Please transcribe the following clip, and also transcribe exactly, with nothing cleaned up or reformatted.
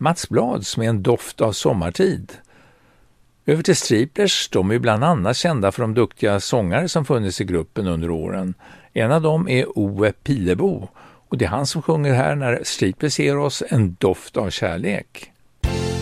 Mats Blads med En doft av sommartid. Över till Striplers, de är bland annat kända för de duktiga sångare som funnits i gruppen under åren. En av dem är Ove Pilebo och det är han som sjunger här när Striplers ger oss En doft av kärlek.